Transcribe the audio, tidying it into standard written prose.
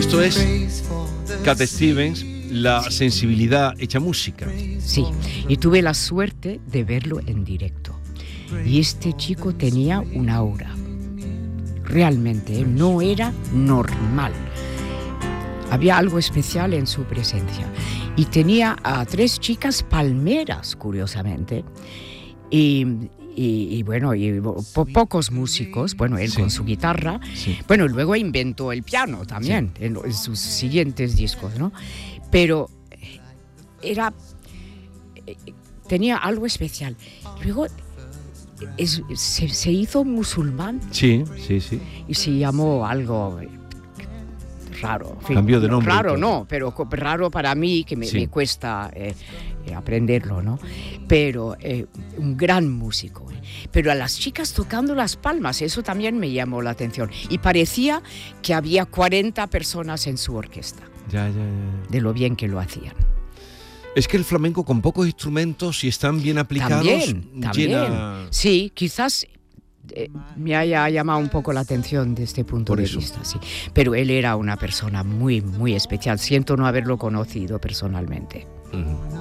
Esto es Cat Stevens, la sensibilidad hecha música. Sí, y tuve la suerte de verlo en directo. Y este chico tenía un aura. Realmente, no era normal. Había algo especial en su presencia. Y tenía a 3 chicas palmeras, curiosamente. Y bueno, pocos músicos, bueno, él con su guitarra. Sí. Bueno, luego inventó el piano también en sus siguientes discos, ¿no? Pero tenía algo especial. Luego se hizo musulmán. Sí. Y se llamó algo raro. En fin, cambió de nombre. Raro no, pero raro para mí, que me cuesta aprenderlo, ¿no? Pero un gran músico. Pero a las chicas tocando las palmas, eso también me llamó la atención. Y parecía que había 40 personas en su orquesta. Ya. De lo bien que lo hacían. Es que el flamenco con pocos instrumentos, si están bien aplicados, También. llena... Sí, quizás me haya llamado un poco la atención de este punto de vista, sí. Pero él era una persona muy, muy especial. Siento no haberlo conocido personalmente. Uh-huh.